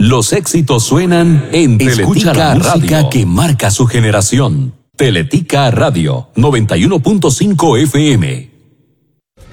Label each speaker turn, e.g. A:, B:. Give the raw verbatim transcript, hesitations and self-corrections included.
A: Los éxitos suenan en Teletica la música Radio, que marca su generación. Teletica Radio, noventa y uno punto cinco F M.